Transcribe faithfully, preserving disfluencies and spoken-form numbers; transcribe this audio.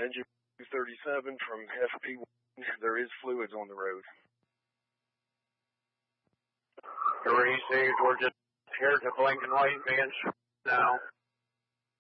Engine two thirty-seven from F P one. There is fluids on the road. Three, Georgia, here to Lincoln Light, Vance now.